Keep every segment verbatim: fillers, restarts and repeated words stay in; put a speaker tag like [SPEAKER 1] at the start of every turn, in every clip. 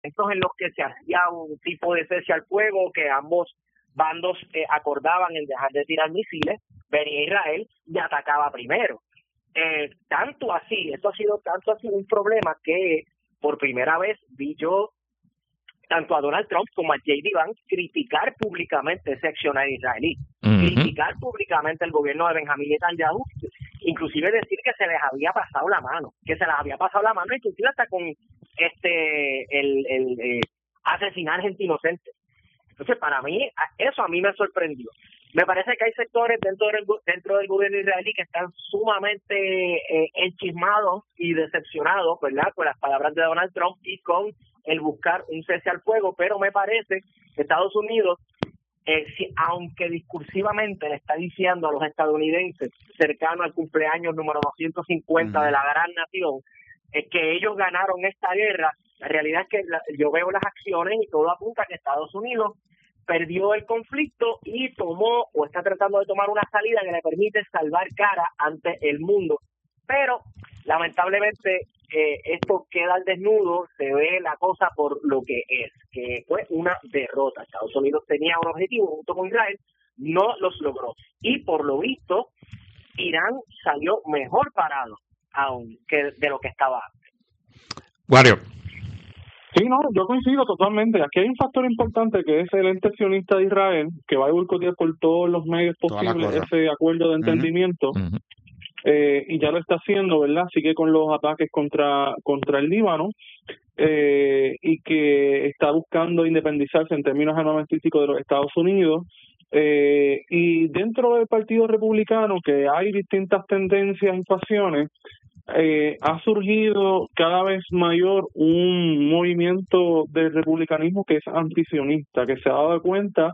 [SPEAKER 1] en los que se hacía un tipo de cese al fuego, que ambos bandos eh, acordaban en dejar de tirar misiles, venía Israel y atacaba primero. Eh, tanto así, esto ha sido tanto así un problema que por primera vez vi yo tanto a Donald Trump como a J D Vance criticar públicamente ese accionar israelí, uh-huh. criticar públicamente el gobierno de Benjamín Netanyahu, inclusive decir que se les había pasado la mano, que se les había pasado la mano, inclusive hasta con este el, el eh, asesinar gente inocente. Entonces, para mí, eso a mí me sorprendió. Me parece que hay sectores dentro del, dentro del gobierno israelí que están sumamente eh, enchismados y decepcionados, ¿verdad?, con las palabras de Donald Trump y con el buscar un cese al fuego, pero me parece que Estados Unidos, eh, si, aunque discursivamente le está diciendo a los estadounidenses cercano al cumpleaños número doscientos cincuenta uh-huh. de la gran nación, es que ellos ganaron esta guerra, la realidad es que la, yo veo las acciones y todo apunta a que Estados Unidos perdió el conflicto y tomó o está tratando de tomar una salida que le permite salvar cara ante el mundo. Pero lamentablemente eh, esto queda al desnudo, se ve la cosa por lo que es, que fue una derrota. Estados Unidos tenía un objetivo junto con Israel, no los logró. Y por lo visto, Irán salió mejor parado aún que de lo que estaba antes.
[SPEAKER 2] Wario.
[SPEAKER 3] Sí, no, yo coincido totalmente. Aquí hay un factor importante que es el ente sionista de Israel, que va a boicotear por todos los medios posibles ese acuerdo de entendimiento, uh-huh. eh, y ya lo está haciendo, ¿verdad? Sigue con los ataques contra contra el Líbano, eh, y que está buscando independizarse en términos armamentísticos de los Estados Unidos. Eh, y dentro del Partido Republicano, que hay distintas tendencias y pasiones, Eh, ha surgido cada vez mayor un movimiento de republicanismo que es antisionista, que se ha dado cuenta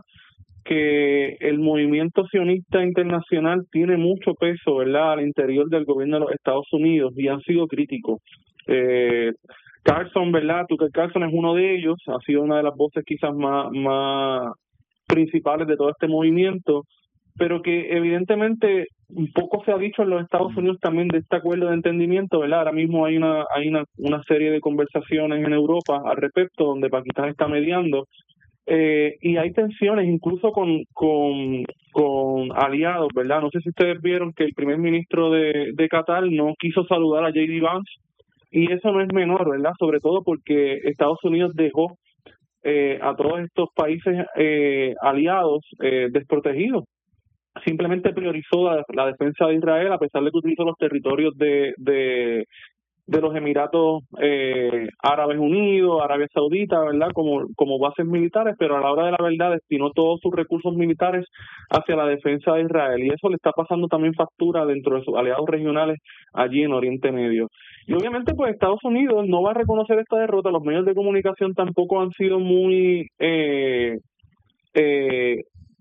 [SPEAKER 3] que el movimiento sionista internacional tiene mucho peso, ¿verdad?, al interior del gobierno de los Estados Unidos, y han sido críticos. Eh, Carlson, ¿verdad? Tucker Carlson es uno de ellos, ha sido una de las voces quizás más, más principales de todo este movimiento, pero que evidentemente un poco se ha dicho en los Estados Unidos también de este acuerdo de entendimiento, ¿verdad? Ahora mismo hay una hay una, una serie de conversaciones en Europa al respecto, donde Pakistán está mediando, eh, y hay tensiones incluso con, con con aliados, ¿verdad? No sé si ustedes vieron que el primer ministro de, de Qatar no quiso saludar a J D Vance, y eso no es menor, ¿verdad? Sobre todo porque Estados Unidos dejó eh, a todos estos países eh, aliados eh, desprotegidos. Simplemente priorizó la, la defensa de Israel, a pesar de que utilizó los territorios de de, de los Emiratos eh, Árabes Unidos, Arabia Saudita, ¿verdad?, como, como bases militares, pero a la hora de la verdad destinó todos sus recursos militares hacia la defensa de Israel, y eso le está pasando también factura dentro de sus aliados regionales allí en Oriente Medio. Y obviamente pues Estados Unidos no va a reconocer esta derrota, los medios de comunicación tampoco han sido muy... Eh, eh,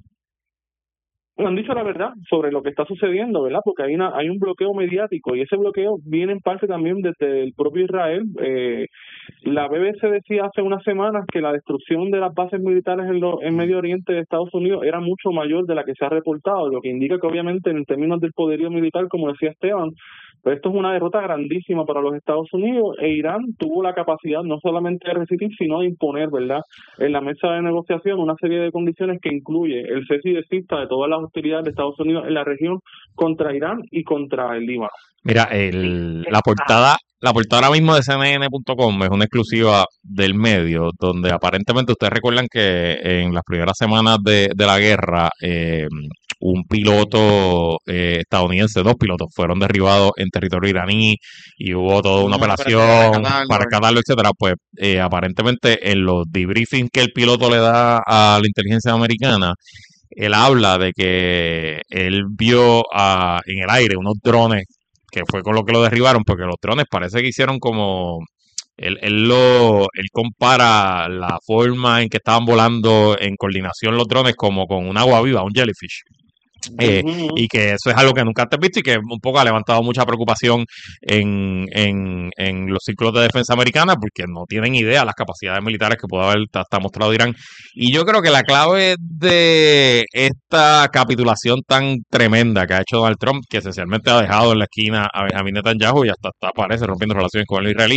[SPEAKER 3] han dicho la verdad sobre lo que está sucediendo, ¿verdad? Porque hay una hay un bloqueo mediático, y ese bloqueo viene en parte también desde el propio Israel. Eh, la B B C decía hace unas semanas que la destrucción de las bases militares en, lo, en Medio Oriente de Estados Unidos era mucho mayor de la que se ha reportado, lo que indica que obviamente en términos del poderío militar, como decía Esteban, pues esto es una derrota grandísima para los Estados Unidos, e Irán tuvo la capacidad no solamente de resistir, sino de imponer, ¿verdad?, en la mesa de negociación una serie de condiciones que incluye el cese y desista de todas las hostilidades de Estados Unidos en la región contra Irán y contra el Líbano.
[SPEAKER 2] Mira, el, la portada la portada ahora mismo de C N N punto com es una exclusiva del medio, donde aparentemente ustedes recuerdan que en las primeras semanas de, de la guerra, eh, un piloto eh, estadounidense, dos pilotos, fueron derribados en territorio iraní, y hubo toda una, una operación para rescatarlo, etcétera. Pues eh, aparentemente en los debriefings que el piloto le da a la inteligencia americana, él habla de que él vio a, en el aire unos drones, que fue con lo que lo derribaron, porque los drones parece que hicieron como... Él, él, lo, él compara la forma en que estaban volando en coordinación los drones como con un agua viva, un jellyfish. Eh, uh-huh. Y que eso es algo que nunca antes visto, y que un poco ha levantado mucha preocupación en, en, en los círculos de defensa americana, porque no tienen idea las capacidades militares que puede haber hasta mostrado Irán. Y yo creo que la clave de esta capitulación tan tremenda que ha hecho Donald Trump, que esencialmente ha dejado en la esquina a Benjamin Netanyahu y hasta, hasta parece rompiendo relaciones con el israelí,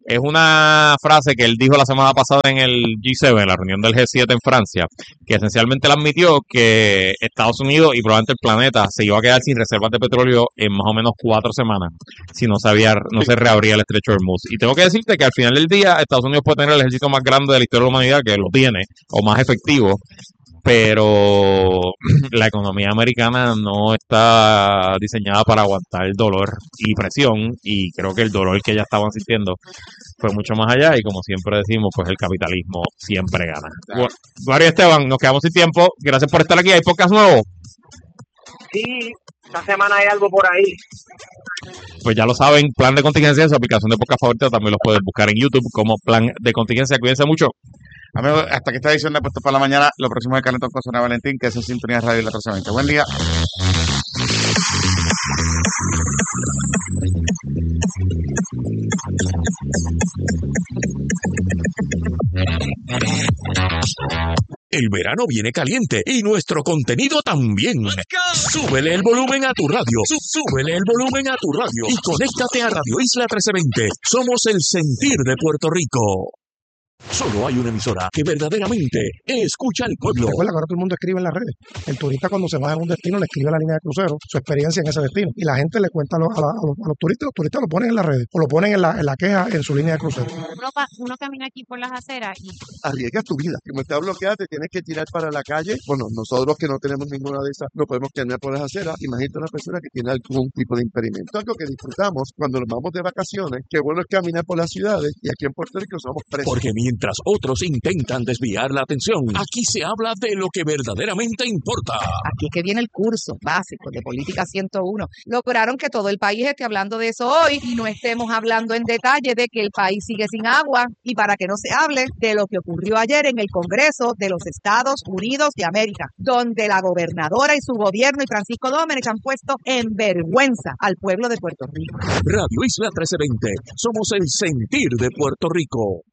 [SPEAKER 2] Es una frase que él dijo la semana pasada en el G siete, en la reunión del G siete en Francia, que esencialmente él admitió que Estados Unidos y probablemente el planeta se iba a quedar sin reservas de petróleo en más o menos cuatro semanas si no se, había, no se reabría el estrecho de Hormuz. Y tengo que decirte que al final del día Estados Unidos puede tener el ejército más grande de la historia de la humanidad, que lo tiene, o más efectivo, pero la economía americana no está diseñada para aguantar el dolor y presión, y creo que el dolor que ya estaban sintiendo fue mucho más allá, y como siempre decimos, pues el capitalismo siempre gana. Bueno, Mario Esteban, nos quedamos sin tiempo, gracias por estar aquí. ¿Hay podcast nuevo?
[SPEAKER 1] Sí, esta semana hay algo por ahí.
[SPEAKER 2] Pues ya lo saben, Plan de Contingencia, su aplicación de podcast favorita, también los pueden buscar en YouTube como Plan de Contingencia. Cuídense mucho.
[SPEAKER 4] Amigos, hasta que esta edición de Puesto para la Mañana, lo próximo de Calentón con Sonia Valentín, que es su Sintonía Radio y la trescientos veinte. Buen día.
[SPEAKER 5] El verano viene caliente y nuestro contenido también. Súbele el volumen a tu radio. Súbele el volumen a tu radio y conéctate a Radio Isla trece veinte. Somos el sentir de Puerto Rico. Solo hay una emisora que verdaderamente escucha al pueblo.
[SPEAKER 6] Recuerda que ahora todo el mundo escribe en las redes. El turista, cuando se va a un destino, le escribe a la línea de crucero su experiencia en ese destino. Y la gente le cuenta a los, a la- a los- a los turistas, los turistas lo ponen en las redes o lo ponen en la, en la queja en su línea de crucero.
[SPEAKER 7] Uno, pa- uno camina aquí por las aceras y
[SPEAKER 8] Arriesgas tu vida. Como está bloqueada, te tienes que tirar para la calle. Bueno, nosotros que no tenemos ninguna de esas, no podemos caminar por las aceras. Imagínate una persona que tiene algún tipo de impedimento. Algo que disfrutamos cuando nos vamos de vacaciones. Qué bueno es caminar por las ciudades, y aquí en Puerto Rico somos presos.
[SPEAKER 5] Porque mientras otros intentan desviar la atención, aquí se habla de lo que verdaderamente importa.
[SPEAKER 9] Aquí es que viene el curso básico de Política ciento uno. Lograron que todo el país esté hablando de eso hoy y no estemos hablando en detalle de que el país sigue sin agua, y para que no se hable de lo que ocurrió ayer en el Congreso de los Estados Unidos de América, donde la gobernadora y su gobierno y Francisco Domenech han puesto en vergüenza al pueblo de Puerto Rico.
[SPEAKER 5] Radio Isla trece veinte. Somos el sentir de Puerto Rico.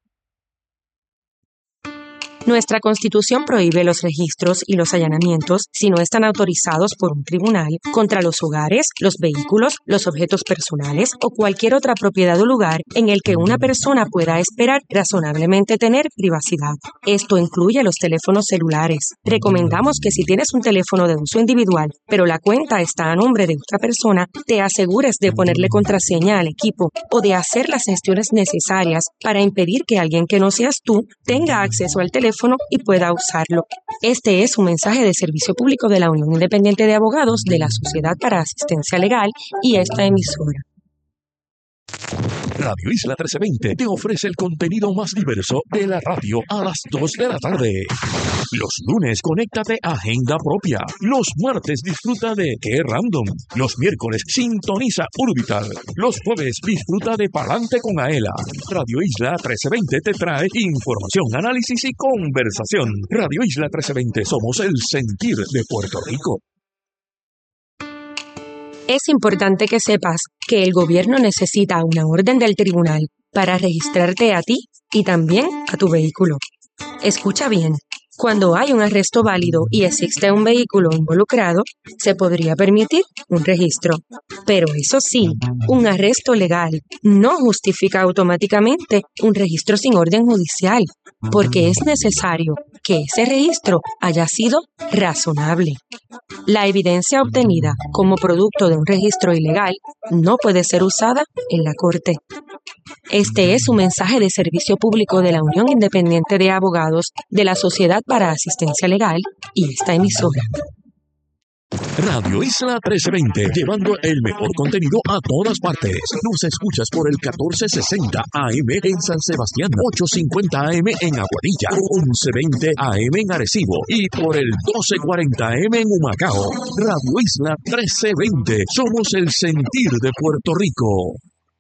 [SPEAKER 10] Nuestra Constitución prohíbe los registros y los allanamientos si no están autorizados por un tribunal contra los hogares, los vehículos, los objetos personales o cualquier otra propiedad o lugar en el que una persona pueda esperar razonablemente tener privacidad. Esto incluye los teléfonos celulares. Recomendamos que si tienes un teléfono de uso individual, pero la cuenta está a nombre de otra persona, te asegures de ponerle contraseña al equipo o de hacer las gestiones necesarias para impedir que alguien que no seas tú tenga acceso al teléfono y pueda usarlo. Este es un mensaje de servicio público de la Unión Independiente de Abogados de la Sociedad para Asistencia Legal y esta emisora.
[SPEAKER 5] Radio Isla trece veinte te ofrece el contenido más diverso de la radio a las dos de la tarde. Los lunes, conéctate a Agenda Propia. Los martes, disfruta de Qué Random. Los miércoles, sintoniza Urbital. Los jueves, disfruta de Palante con Aela. Radio Isla trece veinte te trae información, análisis y conversación. Radio Isla trece veinte, somos el sentir de Puerto Rico.
[SPEAKER 10] Es importante que sepas que el gobierno necesita una orden del tribunal para registrarte a ti y también a tu vehículo. Escucha bien. Cuando hay un arresto válido y existe un vehículo involucrado, se podría permitir un registro. Pero eso sí, un arresto legal no justifica automáticamente un registro sin orden judicial, porque es necesario que ese registro haya sido razonable. La evidencia obtenida como producto de un registro ilegal no puede ser usada en la corte. Este es un mensaje de servicio público de la Unión Independiente de Abogados de la Sociedad para Asistencia Legal y esta emisora.
[SPEAKER 5] Radio Isla trece veinte, llevando el mejor contenido a todas partes. Nos escuchas por el catorce sesenta A M en San Sebastián, ochocientos cincuenta A M en Aguadilla, once veinte A M en Arecibo y por el doce cuarenta A M en Humacao. Radio Isla trece veinte, somos el sentir de Puerto Rico.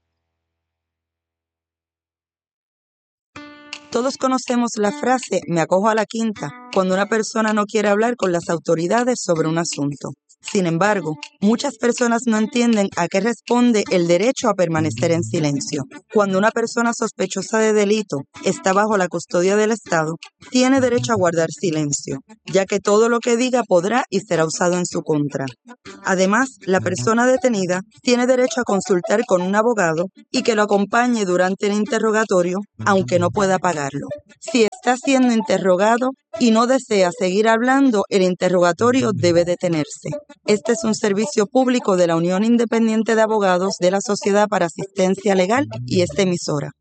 [SPEAKER 11] Todos conocemos la frase "me acojo a la quinta" cuando una persona no quiere hablar con las autoridades sobre un asunto. Sin embargo, muchas personas no entienden a qué responde el derecho a permanecer en silencio. Cuando una persona sospechosa de delito está bajo la custodia del Estado, tiene derecho a guardar silencio, ya que todo lo que diga podrá y será usado en su contra. Además, la persona detenida tiene derecho a consultar con un abogado y que lo acompañe durante el interrogatorio, aunque no pueda pagarlo. Si está siendo interrogado y no desea seguir hablando, el interrogatorio debe detenerse. Este es un servicio público de la Unión Independiente de Abogados de la Sociedad para Asistencia Legal y esta emisora.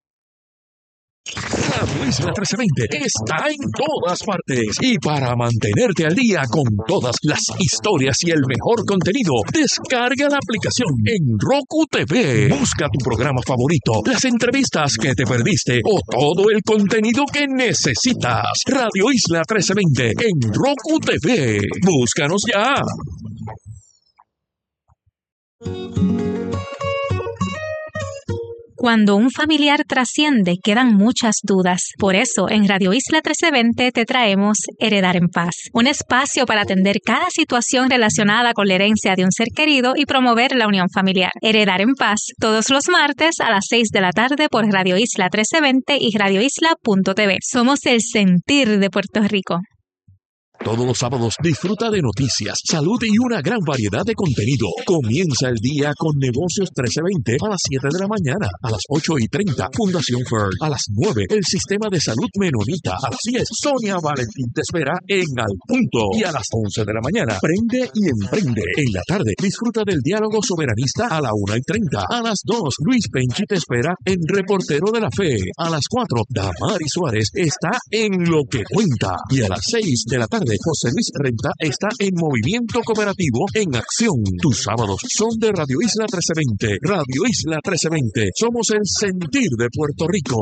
[SPEAKER 5] Radio Isla trece veinte está en todas partes y para mantenerte al día con todas las historias y el mejor contenido, descarga la aplicación en Roku T V. Busca tu programa favorito, las entrevistas que te perdiste o todo el contenido que necesitas. Radio Isla trece veinte en Roku T V. Búscanos ya.
[SPEAKER 12] Cuando un familiar trasciende, quedan muchas dudas. Por eso, en Radio Isla trece veinte te traemos Heredar en Paz, un espacio para atender cada situación relacionada con la herencia de un ser querido y promover la unión familiar. Heredar en Paz, todos los martes a las seis de la tarde por Radio Isla trece veinte y radio isla punto t v. Somos el sentir de Puerto Rico.
[SPEAKER 5] Todos los sábados disfruta de noticias, salud y una gran variedad de contenido. Comienza el día con Negocios trece veinte a las siete de la mañana, a las ocho y treinta, Fundación Fern, a las nueve, el Sistema de Salud Menonita, a las diez, Sonia Valentín te espera en Al Punto, y a las once de la mañana, Prende y Emprende. En la tarde, disfruta del Diálogo Soberanista a la una y treinta, a las dos, Luis Penchi te espera en Reportero de la Fe, a las cuatro, Damari Suárez está en Lo que Cuenta, y a las seis de la tarde, José Luis Renta está en Movimiento Cooperativo en Acción. Tus sábados son de Radio Isla trece veinte. Radio Isla trece veinte. Somos el sentir de Puerto Rico.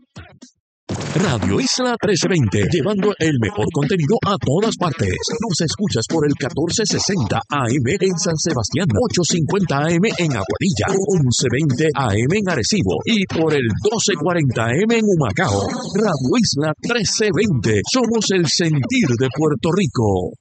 [SPEAKER 5] Radio Isla trece veinte, llevando el mejor contenido a todas partes. Nos escuchas por el catorce sesenta A M en San Sebastián, ochocientos cincuenta A M en Aguadilla, once veinte A M en Arecibo y por el doce cuarenta A M en Humacao. Radio Isla trece veinte, somos el sentir de Puerto Rico.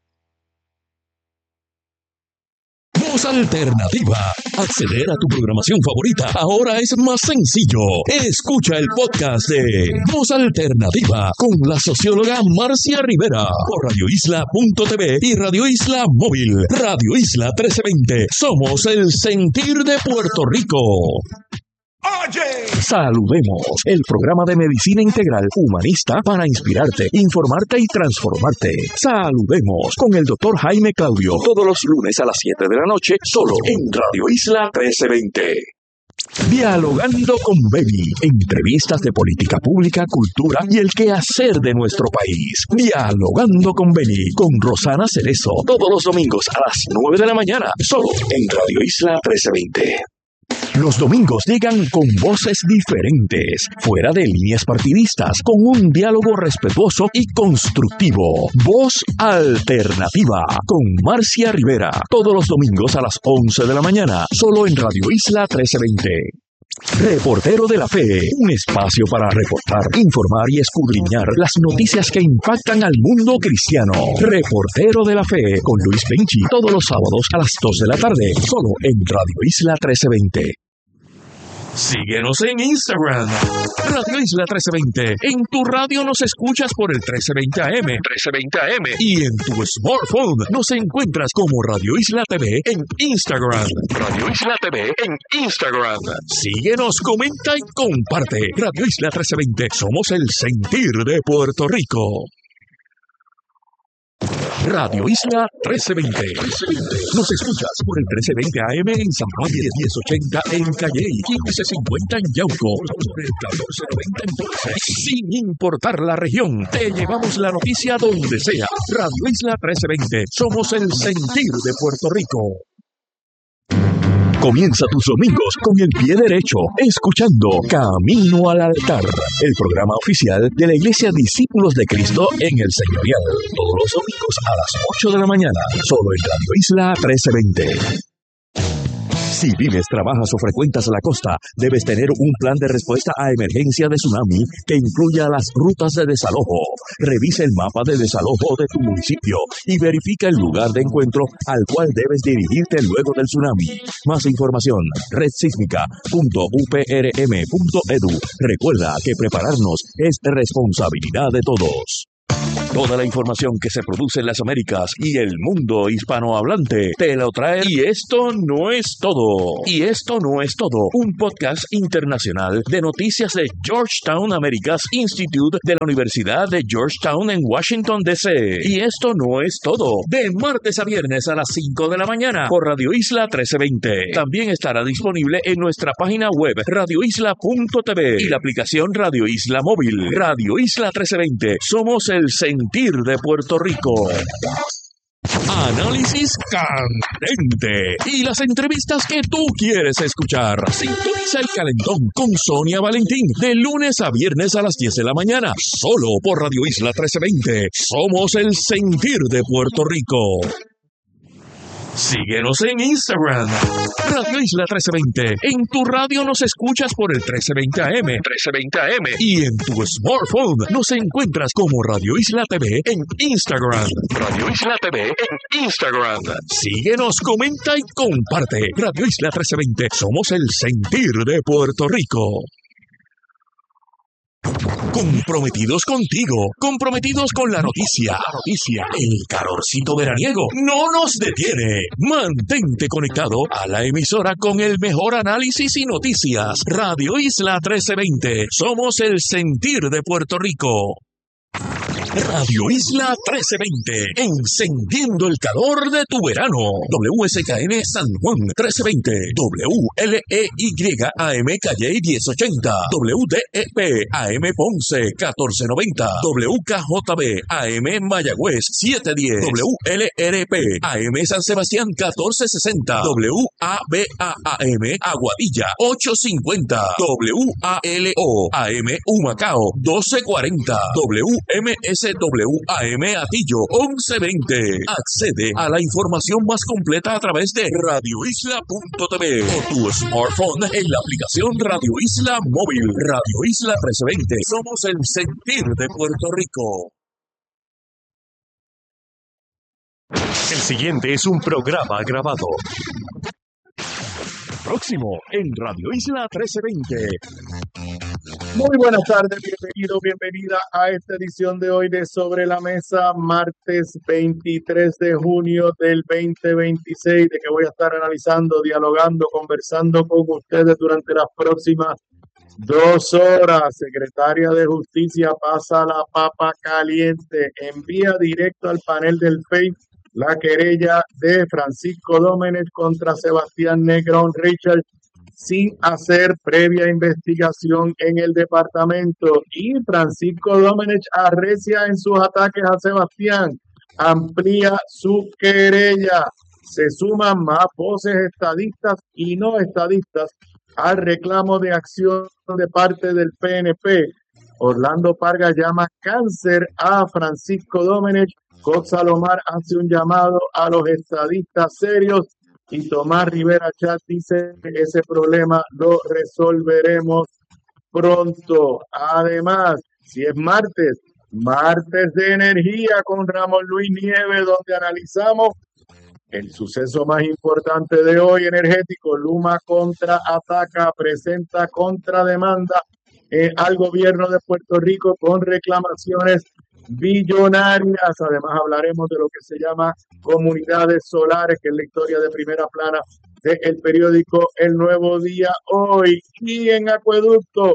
[SPEAKER 5] Voz Alternativa. Acceder a tu programación favorita ahora es más sencillo. Escucha el podcast de Voz Alternativa con la socióloga Marcia Rivera por radio isla punto t v y Radio Isla Móvil. Radio Isla trece veinte. Somos el sentir de Puerto Rico. Oye. Saludemos, el programa de medicina integral humanista para inspirarte, informarte y transformarte. Saludemos con el doctor Jaime Claudio, todos los lunes a las siete de la noche, solo en Radio Isla trece veinte. Dialogando con Beni, entrevistas de política pública, cultura y el quehacer de nuestro país. Dialogando con Beni, con Rosana Cerezo, todos los domingos a las nueve de la mañana, solo en Radio Isla trece veinte. Los domingos llegan con voces diferentes, fuera de líneas partidistas, con un diálogo respetuoso y constructivo. Voz Alternativa, con Marcia Rivera, todos los domingos a las once de la mañana, solo en Radio Isla trece veinte. Reportero de la Fe, un espacio para reportar, informar y escudriñar las noticias que impactan al mundo cristiano. Reportero de la Fe, con Luis Penchi, todos los sábados a las dos de la tarde, solo en Radio Isla trece veinte. Síguenos en Instagram, Radio Isla trece veinte. En tu radio nos escuchas por el trece veinte A M, trece veinte A M. Y en tu smartphone nos encuentras como Radio Isla T V en Instagram. Radio Isla T V en Instagram. Síguenos, comenta y comparte. Radio Isla trece veinte. Somos el sentir de Puerto Rico. Radio Isla trece veinte. Nos escuchas por el trece veinte A M en San Juan, diez ochenta en Calley, quince cincuenta en Yauco, por el catorce noventa en Ponce. Sin importar la región, te llevamos la noticia donde sea. Radio Isla trece veinte. Somos el sentir de Puerto Rico. Comienza tus domingos con el pie derecho, escuchando Camino al Altar, el programa oficial de la Iglesia Discípulos de Cristo en el Señorial, todos los domingos a las ocho de la mañana, solo en Radio Isla trece veinte. Si vives, trabajas o frecuentas la costa, debes tener un plan de respuesta a emergencia de tsunami que incluya las rutas de desalojo. Revisa el mapa de desalojo de tu municipio y verifica el lugar de encuentro al cual debes dirigirte luego del tsunami. Más información, red sísmica punto u p r m punto e d u. Recuerda que prepararnos es responsabilidad de todos. Toda la información que se produce en las Américas y el mundo hispanohablante te lo trae. Y esto no es todo. Y esto no es todo. Un podcast internacional de noticias de Georgetown Americas Institute de la Universidad de Georgetown en Washington, D C Y esto no es todo. De martes a viernes a las cinco de la mañana por Radio Isla trece veinte. También estará disponible en nuestra página web radio isla punto t v y la aplicación Radio Isla Móvil. Radio Isla trece veinte. Somos el sentir de Puerto Rico. Análisis candente y las entrevistas que tú quieres escuchar. Sintoniza el calentón con Sonia Valentín de lunes a viernes a las diez de la mañana, solo por Radio Isla trece veinte. Somos el sentir de Puerto Rico. Síguenos en Instagram, Radio Isla trece veinte. En tu radio nos escuchas por el trece veinte A M, trece veinte A M. Y en tu smartphone nos encuentras como Radio Isla T V en Instagram. Radio Isla T V en Instagram. Síguenos, comenta y comparte. Radio Isla trece veinte. Somos el sentir de Puerto Rico. Comprometidos contigo, comprometidos con la noticia, la noticia, el calorcito veraniego no nos detiene. Mantente conectado a la emisora con el mejor análisis y noticias. Radio Isla trece veinte, somos el sentir de Puerto Rico. Radio Isla trece veinte, encendiendo el calor de tu verano. W S K N San Juan trece veinte, W L E Y A M Calle diez ochenta, W D E P A M Ponce catorce noventa, W K J B A M Mayagüez setecientos diez, W L R P A M San Sebastián catorce sesenta, W A B A A M Aguadilla ochocientos cincuenta, W A L O A M Humacao doce cuarenta, W M S W A M Atillo once veinte. Accede a la información más completa a través de radio isla punto t v o tu smartphone en la aplicación Radio Isla Móvil. Radio Isla trece veinte. Somos el sentir de Puerto Rico. El siguiente es un programa grabado. Próximo en Radio Isla trece veinte.
[SPEAKER 13] Muy buenas tardes, bienvenido, bienvenida a esta edición de hoy de Sobre la Mesa, martes veintitrés de junio del veinte veintiséis, de que voy a estar analizando, dialogando, conversando con ustedes durante las próximas dos horas. Secretaria de Justicia pasa la papa caliente, envía directo al panel del F E I la querella de Francisco Domenech contra Sebastián Negrón Richard sin hacer previa investigación en el departamento, y Francisco Domenech arrecia en sus ataques a Sebastián, amplía su querella. Se suman más voces estadistas y no estadistas al reclamo de acción de parte del P N P. Orlando Parga llama cáncer a Francisco Domenech. Cox Salomar hace un llamado a los estadistas serios y Tomás Rivera Chat dice que ese problema lo resolveremos pronto. Además, si es martes, martes de energía con Ramón Luis Nieves, donde analizamos el suceso más importante de hoy energético. Luma contraataca, presenta contrademanda eh, al gobierno de Puerto Rico con reclamaciones billonarias. Además hablaremos de lo que se llama comunidades solares, que es la historia de primera plana del periódico El Nuevo Día hoy. Y en acueducto,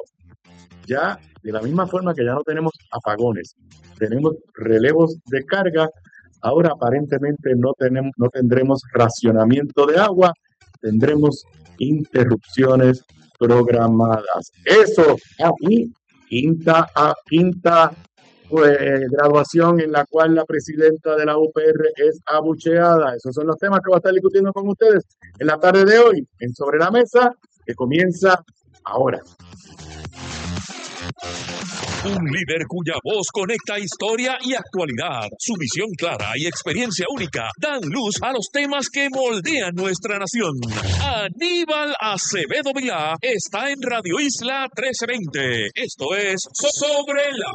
[SPEAKER 13] ya de la misma forma que ya no tenemos apagones, tenemos relevos de carga, ahora aparentemente no tenemos, no tendremos racionamiento de agua, tendremos interrupciones programadas. Eso aquí, quinta a quinta Pues, graduación en la cual la presidenta de la U P R es abucheada. Esos son los temas que voy a estar discutiendo con ustedes en la tarde de hoy en Sobre la Mesa, que comienza ahora.
[SPEAKER 5] Un líder cuya voz conecta historia y actualidad. Su visión clara y experiencia única dan luz a los temas que moldean nuestra nación. Aníbal Acevedo Vilá está en Radio Isla trece veinte. Esto es Sobre la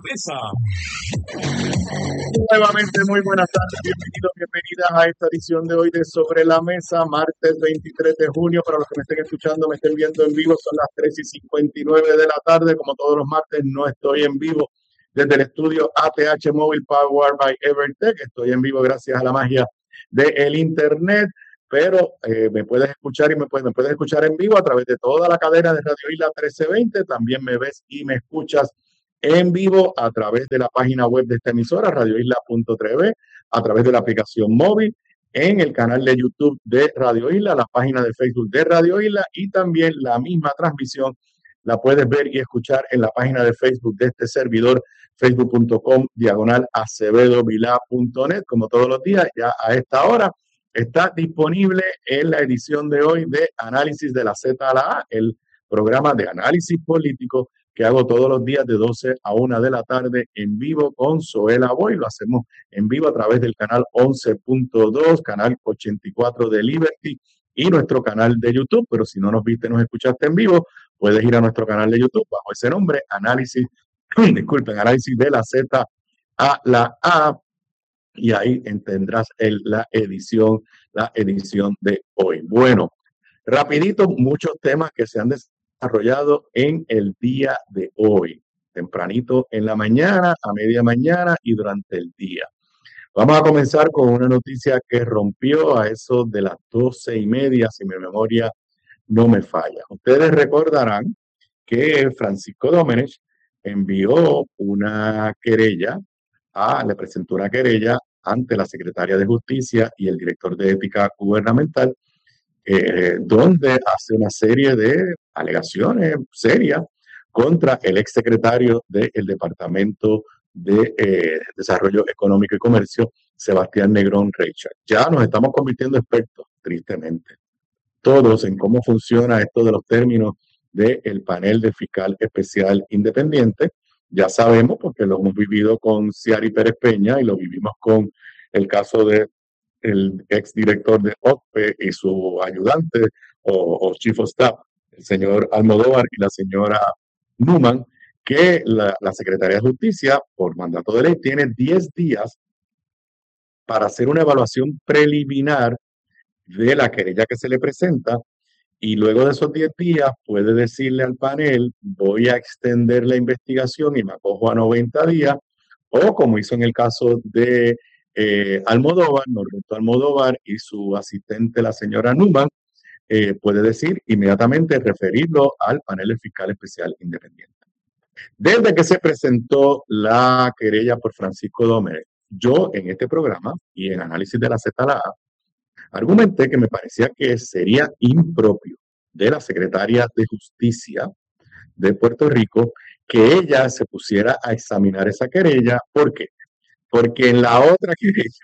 [SPEAKER 5] Mesa.
[SPEAKER 13] Nuevamente, muy buenas tardes, bienvenidos, bienvenidas a esta edición de hoy de Sobre la Mesa, martes veintitrés de junio. Para los que me estén escuchando, me estén viendo en vivo, son las tres y cincuenta y nueve de la tarde. Como todos los martes, no estoy en vivo desde el estudio A T H Mobile Powered by Evertech. Estoy en vivo gracias a la magia del internet, pero eh, me puedes escuchar y me puedes, me puedes escuchar en vivo a través de toda la cadena de Radio Isla trece veinte. También me ves y me escuchas en vivo a través de la página web de esta emisora, radio isla punto t v, a través de la aplicación móvil, en el canal de YouTube de Radio Isla, la página de Facebook de Radio Isla, y también la misma transmisión la puedes ver y escuchar en la página de Facebook de este servidor, facebook punto com diagonal acevedo vilá punto net. Como todos los días, ya a esta hora está disponible en la edición de hoy de Análisis de la Z a la A, el programa de análisis político que hago todos los días de doce a una de la tarde en vivo con Zoela Boy. Lo hacemos en vivo a través del canal once punto dos, canal ochenta y cuatro de Liberty y nuestro canal de YouTube. Pero si no nos viste, nos escuchaste en vivo, puedes ir a nuestro canal de YouTube bajo ese nombre, Análisis, disculpen, Análisis de la Z a la A, y ahí tendrás el, la edición, la edición de hoy. Bueno, rapidito, muchos temas que se han desarrollado en el día de hoy, tempranito en la mañana, a media mañana y durante el día. Vamos a comenzar con una noticia que rompió a eso de las doce y media, si mi memoria no me falla. Ustedes recordarán que Francisco Domenech envió una querella, a, le presentó una querella ante la Secretaria de Justicia y el director de Ética Gubernamental, eh, donde hace una serie de alegaciones serias contra el exsecretario del Departamento de eh, Desarrollo Económico y Comercio, Sebastián Negrón Reichard. Ya nos estamos convirtiendo expertos, tristemente, todos en cómo funciona esto de los términos del panel de fiscal especial independiente. Ya sabemos, porque lo hemos vivido con Ciari Pérez Peña y lo vivimos con el caso de el exdirector de O C P E y su ayudante o, o chief of staff, el señor Almodóvar y la señora Numan, que la, la Secretaría de Justicia, por mandato de ley, tiene diez días para hacer una evaluación preliminar de la querella que se le presenta, y luego de esos diez días puede decirle al panel: voy a extender la investigación y me acojo a noventa días, o como hizo en el caso de eh, Almodóvar, Norberto Almodóvar y su asistente, la señora Numan, eh, puede decir inmediatamente referirlo al panel fiscal especial independiente. Desde que se presentó la querella por Francisco Domenech, yo en este programa y en Análisis de la Z a la A, argumenté que me parecía que sería impropio de la Secretaria de Justicia de Puerto Rico que ella se pusiera a examinar esa querella. ¿Por qué? Porque en la otra querella,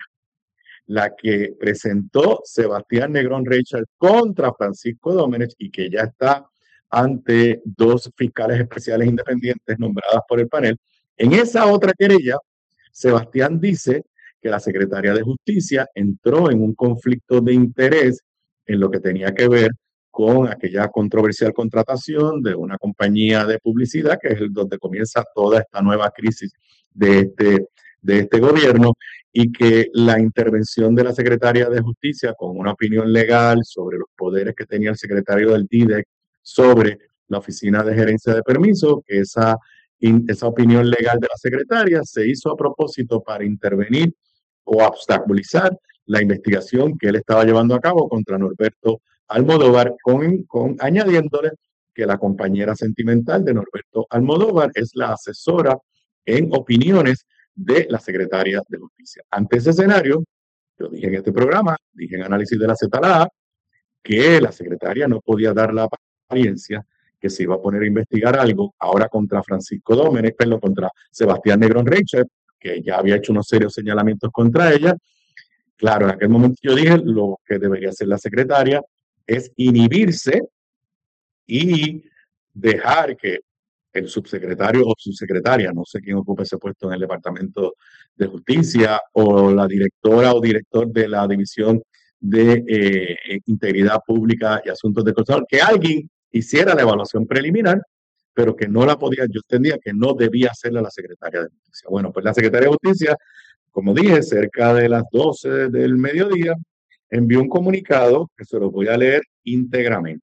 [SPEAKER 13] la que presentó Sebastián Negrón Reichard contra Francisco Domenech y que ya está ante dos fiscales especiales independientes nombradas por el panel, en esa otra querella, Sebastián dice que la Secretaría de Justicia entró en un conflicto de interés en lo que tenía que ver con aquella controversial contratación de una compañía de publicidad, que es donde comienza toda esta nueva crisis de este, de este gobierno, y que la intervención de la Secretaría de Justicia con una opinión legal sobre los poderes que tenía el secretario del D I D E C sobre la Oficina de Gerencia de Permisos, que esa, esa opinión legal de la secretaria se hizo a propósito para intervenir o obstaculizar la investigación que él estaba llevando a cabo contra Norberto Almodóvar, con, con añadiéndole que la compañera sentimental de Norberto Almodóvar es la asesora en opiniones de la Secretaria de Justicia. Ante ese escenario, yo dije en este programa, dije en Análisis de la Z a la A, que la secretaria no podía dar la apariencia que se iba a poner a investigar algo ahora contra Francisco Domenech, perdón, contra Sebastián Negrón Reichard, que ya había hecho unos serios señalamientos contra ella. Claro, en aquel momento yo dije, lo que debería hacer la secretaria es inhibirse y dejar que el subsecretario o subsecretaria, no sé quién ocupa ese puesto en el Departamento de Justicia, o la directora o director de la División de eh, Integridad Pública y Asuntos de Constitución, que alguien hiciera la evaluación preliminar, pero que no la podía, yo entendía que no debía hacerla la Secretaria de Justicia. Bueno, pues la Secretaria de Justicia, como dije, cerca de las doce del mediodía, envió un comunicado que se lo voy a leer íntegramente.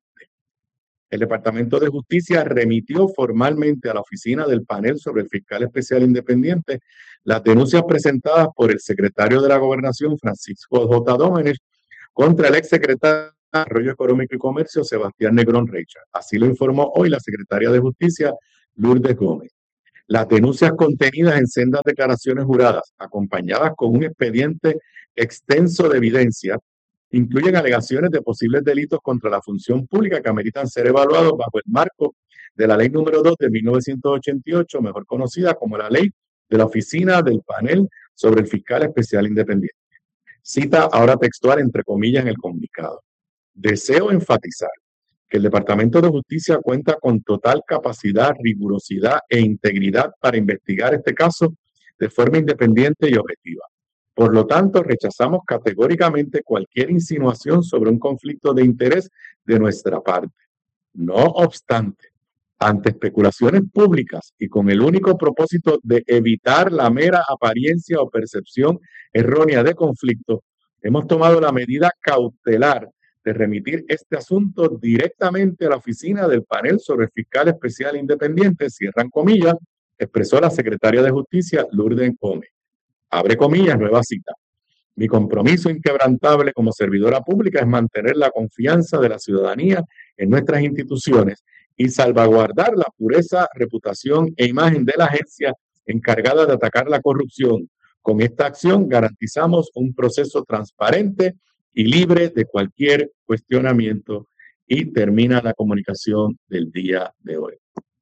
[SPEAKER 13] El Departamento de Justicia remitió formalmente a la oficina del panel sobre el fiscal especial independiente las denuncias presentadas por el secretario de la Gobernación, Francisco J. Domenech, contra el exsecretario de Desarrollo Económico y Comercio, Sebastián Negrón Reichard. Así lo informó hoy la secretaria de Justicia, Lourdes Gómez. Las denuncias contenidas en sendas declaraciones juradas, acompañadas con un expediente extenso de evidencia, incluyen alegaciones de posibles delitos contra la función pública que ameritan ser evaluados bajo el marco de la Ley número dos de mil novecientos ochenta y ocho, mejor conocida como la Ley de la Oficina del Panel sobre el Fiscal Especial Independiente. Cita ahora textual entre comillas en el comunicado. Deseo enfatizar que el Departamento de Justicia cuenta con total capacidad, rigurosidad e integridad para investigar este caso de forma independiente y objetiva. Por lo tanto, rechazamos categóricamente cualquier insinuación sobre un conflicto de interés de nuestra parte. No obstante, ante especulaciones públicas y con el único propósito de evitar la mera apariencia o percepción errónea de conflicto, hemos tomado la medida cautelar de remitir este asunto directamente a la oficina del panel sobre el fiscal especial independiente, cierran comillas, expresó la secretaria de Justicia, Lourdes Gómez. Abre comillas, nueva cita. Mi compromiso inquebrantable como servidora pública es mantener la confianza de la ciudadanía en nuestras instituciones y salvaguardar la pureza, reputación e imagen de la agencia encargada de atacar la corrupción. Con esta acción garantizamos un proceso transparente y libre de cualquier cuestionamiento, y termina la comunicación del día de hoy.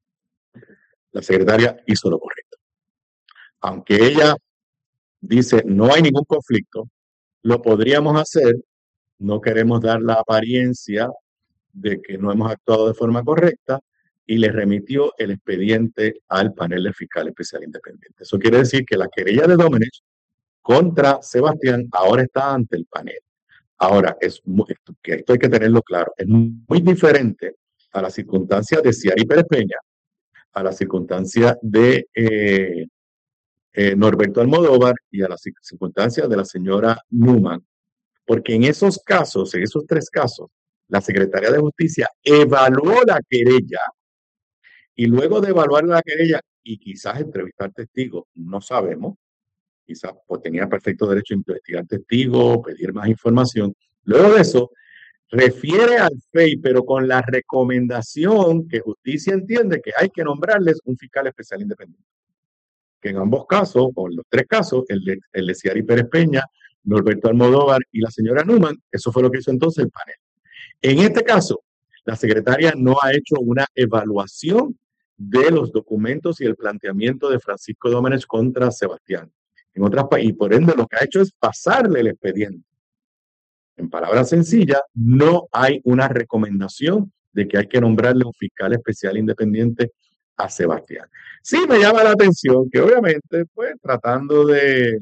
[SPEAKER 13] La secretaria hizo lo correcto. Aunque ella dice no hay ningún conflicto, lo podríamos hacer, no queremos dar la apariencia de que no hemos actuado de forma correcta, y le remitió el expediente al panel de fiscal especial independiente. Eso quiere decir que la querella de Domenech contra Sebastián ahora está ante el panel. Ahora, es muy, esto, que esto hay que tenerlo claro, es muy diferente a las circunstancias de Ciari Pérez Peña, a las circunstancias de eh, eh, Norberto Almodóvar y a las circunstancias de la señora Newman, porque en esos casos, en esos tres casos, la Secretaría de Justicia evaluó la querella, y luego de evaluar la querella y quizás entrevistar testigos, no sabemos, quizás pues, tenía perfecto derecho a investigar testigos, pedir más información. Luego de eso, refiere al F E I, pero con la recomendación que Justicia entiende que hay que nombrarles un fiscal especial independiente. Que en ambos casos, o en los tres casos, el de, el de Ciari Pérez Peña, Norberto Almodóvar y la señora Newman, eso fue lo que hizo entonces el panel. En este caso, la secretaria no ha hecho una evaluación de los documentos y el planteamiento de Francisco Domenech contra Sebastián. En otras y por ende lo que ha hecho es pasarle el expediente. En palabras sencillas, no hay una recomendación de que hay que nombrarle un fiscal especial independiente a Sebastián. Sí me llama la atención que obviamente, pues, tratando de,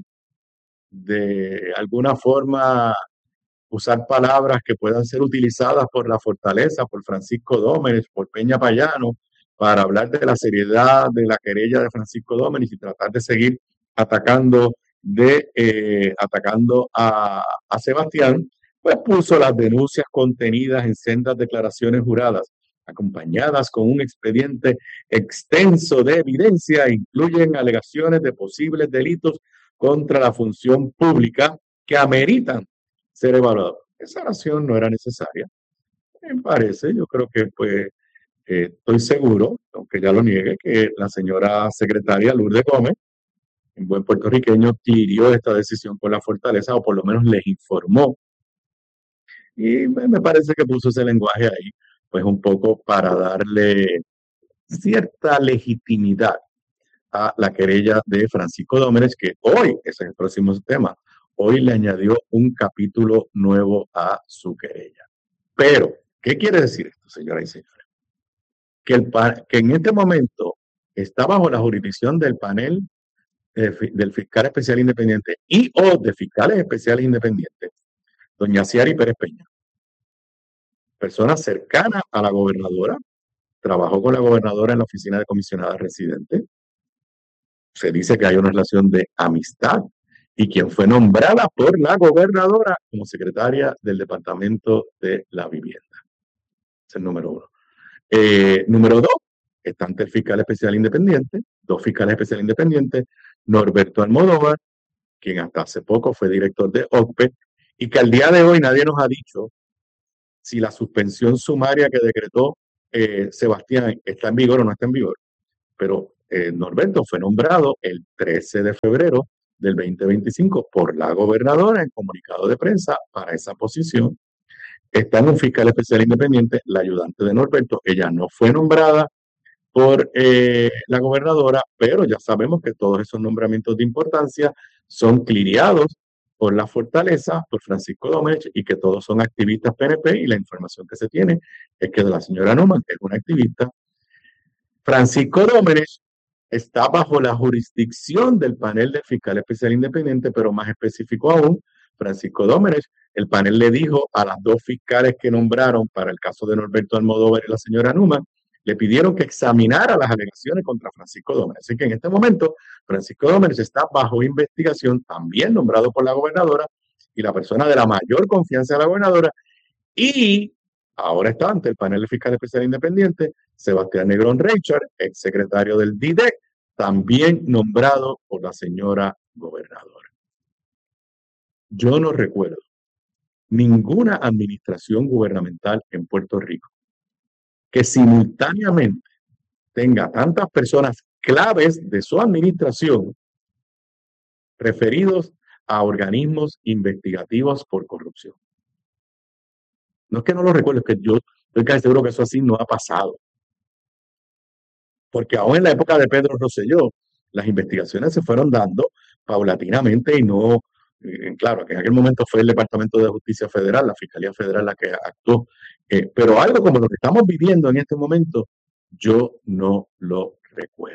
[SPEAKER 13] de alguna forma usar palabras que puedan ser utilizadas por la Fortaleza, por Francisco Domenech, por Peña Payano, para hablar de la seriedad de la querella de Francisco Domenech y tratar de seguir atacando de eh, atacando a, a Sebastián, pues puso las denuncias contenidas en sendas declaraciones juradas, acompañadas con un expediente extenso de evidencia, incluyen alegaciones de posibles delitos contra la función pública que ameritan ser evaluados. Esa oración no era necesaria, me parece. Yo creo que pues eh, estoy seguro, aunque ya lo niegue, que la señora secretaria Lourdes Gómez, en buen puertorriqueño, tiró esta decisión con la Fortaleza, o por lo menos les informó. Y me parece que puso ese lenguaje ahí, pues un poco para darle cierta legitimidad a la querella de Francisco Domenech, que hoy, ese es el próximo tema, hoy le añadió un capítulo nuevo a su querella. Pero, ¿qué quiere decir esto, señoras y señores? Que, el, que en este momento está bajo la jurisdicción del panel eh, del fiscal especial independiente y o de fiscales especiales independientes, doña Ciari Pérez Peña, persona cercana a la gobernadora, trabajó con la gobernadora en la oficina de comisionada residente. Se dice que hay una relación de amistad y quien fue nombrada por la gobernadora como secretaria del Departamento de la Vivienda. Ese es el número uno. Eh, número dos, está ante el fiscal especial independiente, dos fiscales especiales independientes, Norberto Almodóvar, quien hasta hace poco fue director de O C P E, y que al día de hoy nadie nos ha dicho si la suspensión sumaria que decretó eh, Sebastián está en vigor o no está en vigor. Pero eh, Norberto fue nombrado el trece de febrero del veinte veinticinco por la gobernadora en comunicado de prensa para esa posición. Está en un fiscal especial independiente, la ayudante de Norberto. Ella no fue nombrada por eh, la gobernadora, pero ya sabemos que todos esos nombramientos de importancia son cliriados por la Fortaleza, por Francisco Domenech, y que todos son activistas P N P, y la información que se tiene es que de la señora Newman es una activista. Francisco Domenech está bajo la jurisdicción del panel del fiscal especial independiente, pero más específico aún, Francisco Domenech, el panel le dijo a las dos fiscales que nombraron para el caso de Norberto Almodóvar y la señora Newman, le pidieron que examinara las alegaciones contra Francisco Domenech. Así que en este momento, Francisco Domenech está bajo investigación, también nombrado por la gobernadora, y la persona de la mayor confianza de la gobernadora, y ahora está ante el panel de fiscal especial independiente, Sebastián Negrón Reichard, ex secretario del D I D E C, también nombrado por la señora gobernadora. Yo no recuerdo ninguna administración gubernamental en Puerto Rico que simultáneamente tenga tantas personas claves de su administración referidos a organismos investigativos por corrupción. No es que no lo recuerdo, es que yo estoy casi seguro que eso así no ha pasado. Porque aún en la época de Pedro Rosselló, las investigaciones se fueron dando paulatinamente y no, eh, claro, que en aquel momento fue el Departamento de Justicia Federal, la Fiscalía Federal la que actuó. Eh, pero algo como lo que estamos viviendo en este momento, yo no lo recuerdo.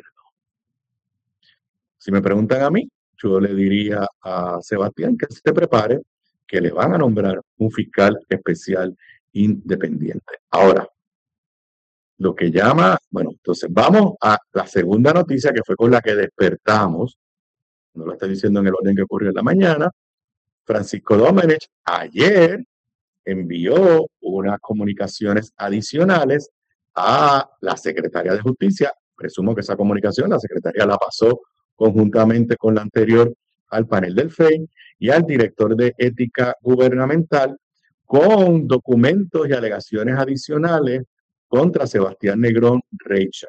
[SPEAKER 13] Si me preguntan a mí, yo le diría a Sebastián que se prepare, que le van a nombrar un fiscal especial independiente. Ahora, lo que llama, bueno, entonces vamos a la segunda noticia que fue con la que despertamos, no lo estoy diciendo en el orden que ocurrió en la mañana. Francisco Domenech ayer envió unas comunicaciones adicionales a la Secretaría de Justicia. Presumo que esa comunicación la Secretaría la pasó conjuntamente con la anterior al panel del F E I y al director de Ética Gubernamental, con documentos y alegaciones adicionales contra Sebastián Negrón Reichard.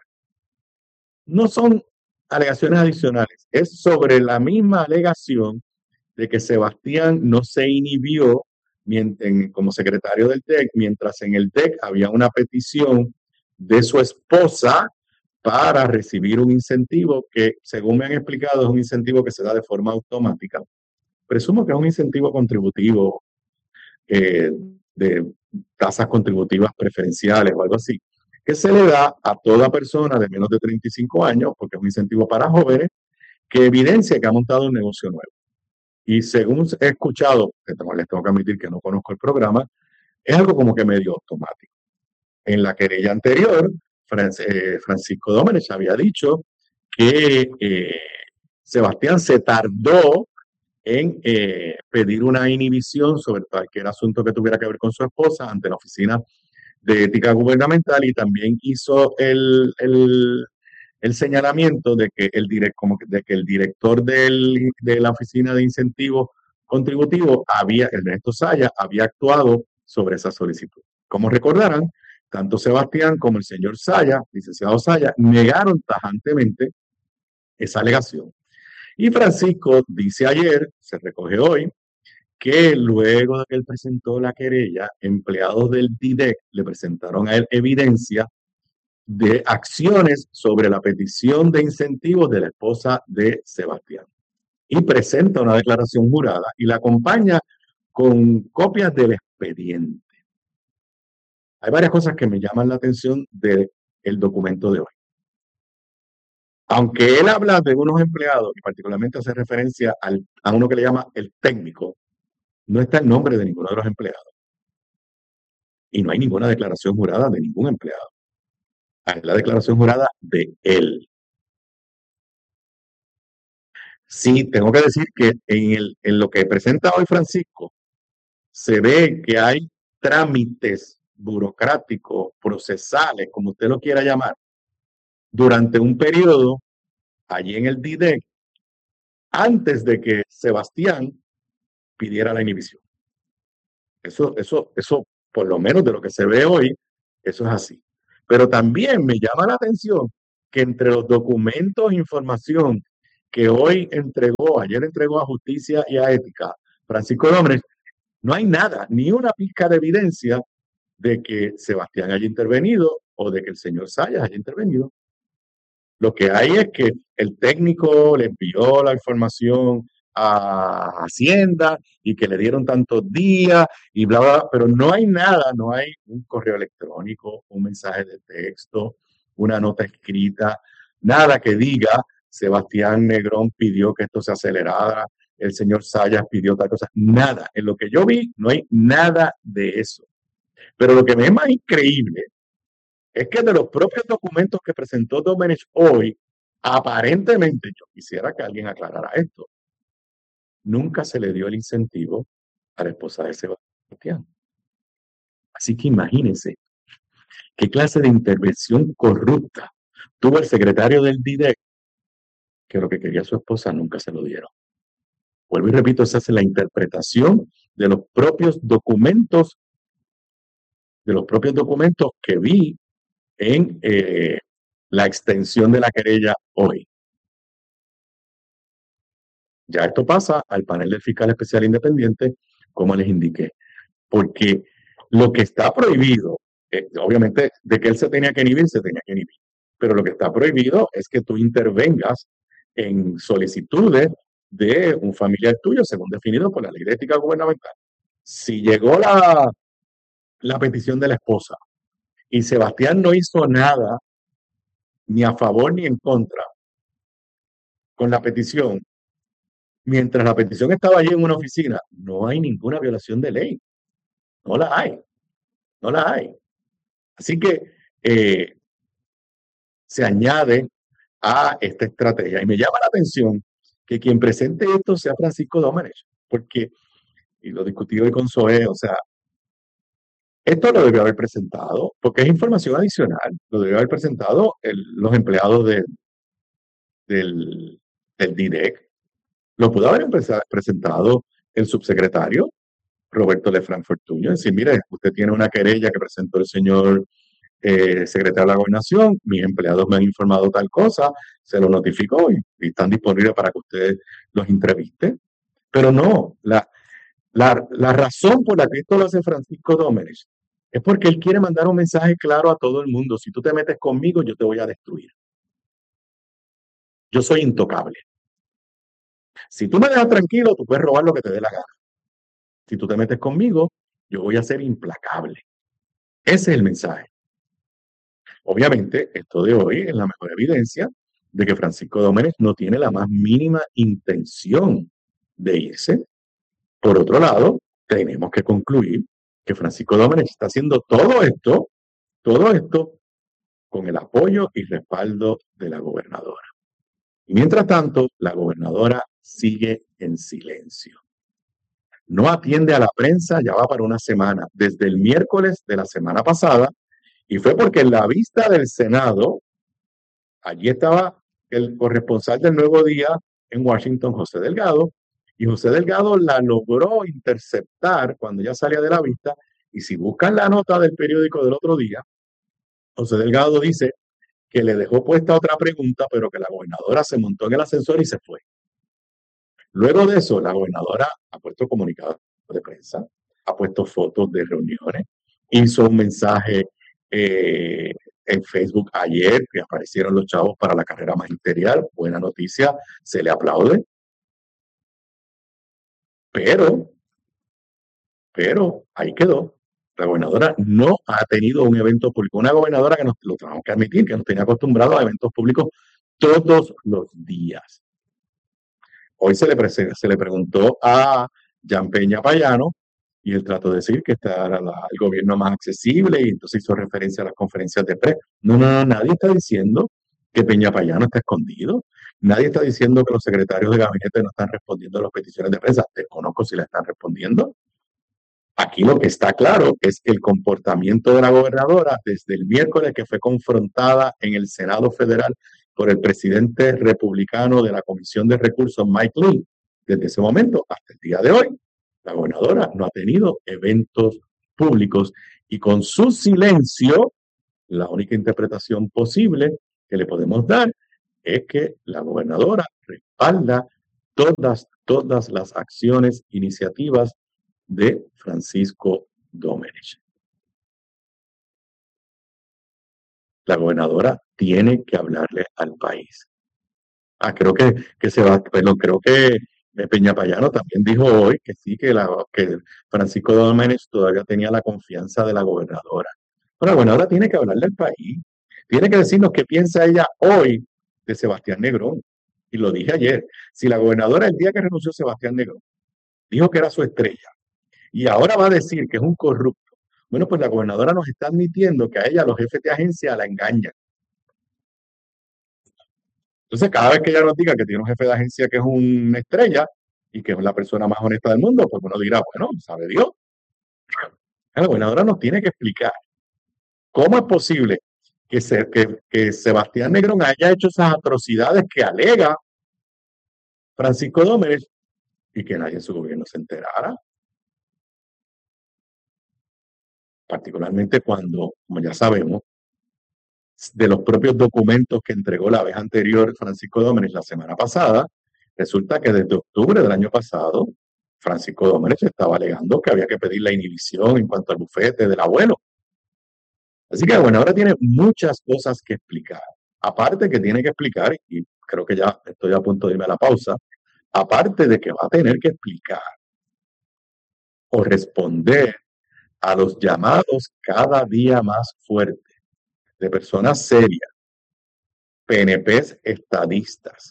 [SPEAKER 13] No son alegaciones adicionales, es sobre la misma alegación de que Sebastián no se inhibió en, como secretario del D E C, mientras en el D E C había una petición de su esposa para recibir un incentivo que, según me han explicado, es un incentivo que se da de forma automática. Presumo que es un incentivo contributivo eh, de tasas contributivas preferenciales o algo así, que se le da a toda persona de menos de treinta y cinco años, porque es un incentivo para jóvenes, que evidencia que ha montado un negocio nuevo. Y según he escuchado, les tengo que admitir que no conozco el programa, es algo como que medio automático. En la querella anterior, Francisco Domenech había dicho que eh, Sebastián se tardó en eh, pedir una inhibición sobre cualquier asunto que tuviera que ver con su esposa ante la Oficina de Ética Gubernamental, y también hizo el, el, el señalamiento de que el, direct, como de que el director del, de la Oficina de Incentivos Contributivos, había, Ernesto Saya, había actuado sobre esa solicitud. Como recordarán, tanto Sebastián como el señor Saya, licenciado Saya, negaron tajantemente esa alegación. Y Francisco dice ayer, se recoge hoy, que luego de que él presentó la querella, empleados del D I D E C le presentaron a él evidencia de acciones sobre la petición de incentivos de la esposa de Sebastián. Y presenta una declaración jurada y la acompaña con copias del expediente. Hay varias cosas que me llaman la atención del documento de hoy. Aunque él habla de unos empleados, y particularmente hace referencia al, a uno que le llama el técnico, no está el nombre de ninguno de los empleados. Y no hay ninguna declaración jurada de ningún empleado. Es la declaración jurada de él. Sí, tengo que decir que en, el, en lo que presenta hoy Francisco, se ve que hay trámites burocráticos, procesales, como usted lo quiera llamar, durante un periodo allí en el D I D E C, antes de que Sebastián pidiera la inhibición. Eso, eso, eso, por lo menos de lo que se ve hoy, eso es así. Pero también me llama la atención que entre los documentos e información que hoy entregó, ayer entregó a Justicia y a Ética, Francisco Dómenes, no hay nada, ni una pizca de evidencia de que Sebastián haya intervenido o de que el señor Sayas haya intervenido. Lo que hay es que el técnico le envió la información a Hacienda y que le dieron tantos días y bla, bla, bla, pero no hay nada, no hay un correo electrónico, un mensaje de texto, una nota escrita, nada que diga Sebastián Negrón pidió que esto se acelerara, el señor Sayas pidió tal cosa, nada. En lo que yo vi no hay nada de eso. Pero lo que me es más increíble es que de los propios documentos que presentó Domenech hoy, aparentemente, yo quisiera que alguien aclarara esto, nunca se le dio el incentivo a la esposa de Sebastián. Así que imagínense qué clase de intervención corrupta tuvo el secretario del D I D E C, que lo que quería su esposa nunca se lo dieron. Vuelvo y repito, esa es la interpretación de los propios documentos, de los propios documentos que vi en eh, la extensión de la querella hoy. Ya esto pasa al panel del fiscal especial independiente, como les indiqué, porque lo que está prohibido, eh, obviamente, de que él se tenía que inhibir, se tenía que inhibir, pero lo que está prohibido es que tú intervengas en solicitudes de un familiar tuyo, según definido por la ley de ética gubernamental. Si llegó la, la petición de la esposa y Sebastián no hizo nada, ni a favor ni en contra, con la petición, mientras la petición estaba allí en una oficina, no hay ninguna violación de ley. No la hay. No la hay. Así que eh, se añade a esta estrategia. Y me llama la atención que quien presente esto sea Francisco Dómenes, porque, y lo discutí hoy con Zoé, o sea, esto lo debió haber presentado, porque es información adicional, lo debió haber presentado el, los empleados de, del, del D I D E C. Lo pudo haber presentado el subsecretario Roberto Lefranc Fortuño, decir, mire, usted tiene una querella que presentó el señor eh, secretario de la Gobernación, mis empleados me han informado tal cosa, se lo notificó y, y están disponibles para que usted los entreviste. Pero no, la, la, la razón por la que esto lo hace Francisco Dómenes es porque él quiere mandar un mensaje claro a todo el mundo. Si tú te metes conmigo, yo te voy a destruir. Yo soy intocable. Si tú me dejas tranquilo, tú puedes robar lo que te dé la gana. Si tú te metes conmigo, yo voy a ser implacable. Ese es el mensaje. Obviamente, esto de hoy es la mejor evidencia de que Francisco Dómenes no tiene la más mínima intención de irse. Por otro lado, tenemos que concluir que Francisco Dómenes está haciendo todo esto, todo esto con el apoyo y respaldo de la gobernadora. Y mientras tanto, la gobernadora sigue en silencio. No atiende a la prensa, ya va para una semana, desde el miércoles de la semana pasada, y fue porque en la vista del Senado, allí estaba el corresponsal del Nuevo Día en Washington, José Delgado, y José Delgado la logró interceptar cuando ya salía de la vista, y si buscan la nota del periódico del otro día, José Delgado dice que le dejó puesta otra pregunta, pero que la gobernadora se montó en el ascensor y se fue. Luego de eso, la gobernadora ha puesto comunicados de prensa, ha puesto fotos de reuniones, hizo un mensaje eh, en Facebook ayer que aparecieron los chavos para la carrera magisterial. Buena noticia, se le aplaude. Pero, pero ahí quedó. La gobernadora no ha tenido un evento público. Una gobernadora que nos lo tenemos que admitir, que nos tenía acostumbrados a eventos públicos todos los días. Hoy se le, se le preguntó a Jan Peña Payano y él trató de decir que este era la, el gobierno más accesible y entonces hizo referencia a las conferencias de prensa. No, no, no, nadie está diciendo que Peña Payano está escondido. Nadie está diciendo que los secretarios de gabinete no están respondiendo a las peticiones de prensa. Desconozco si la están respondiendo. Aquí lo que está claro es que el comportamiento de la gobernadora desde el miércoles que fue confrontada en el Senado Federal por el presidente republicano de la Comisión de Recursos, Mike Lee, desde ese momento hasta el día de hoy, la gobernadora no ha tenido eventos públicos y con su silencio, la única interpretación posible que le podemos dar es que la gobernadora respalda todas, todas las acciones, iniciativas de Francisco Domenech. La gobernadora tiene que hablarle al país. Ah, creo que, que se va, perdón, creo que Peña Payano también dijo hoy que sí, que, la, que Francisco Domenech todavía tenía la confianza de la gobernadora. Pero la gobernadora tiene que hablarle al país. Tiene que decirnos qué piensa ella hoy de Sebastián Negrón. Y lo dije ayer. Si la gobernadora, el día que renunció Sebastián Negrón, dijo que era su estrella, y ahora va a decir que es un corrupto, bueno, pues la gobernadora nos está admitiendo que a ella los jefes de agencia la engañan. Entonces, cada vez que ella nos diga que tiene un jefe de agencia que es una estrella y que es la persona más honesta del mundo, pues uno dirá, bueno, sabe Dios. La gobernadora nos tiene que explicar cómo es posible que, se, que, que Sebastián Negrón haya hecho esas atrocidades que alega Francisco Domenech y que nadie en su gobierno se enterara. Particularmente cuando, como ya sabemos, de los propios documentos que entregó la vez anterior Francisco Domenech la semana pasada, resulta que desde octubre del año pasado, Francisco Domenech estaba alegando que había que pedir la inhibición en cuanto al bufete del abuelo. Así que, bueno, ahora tiene muchas cosas que explicar. Aparte que tiene que explicar, y creo que ya estoy a punto de irme a la pausa, aparte de que va a tener que explicar o responder a los llamados cada día más fuertes de personas serias, P N Pes estadistas,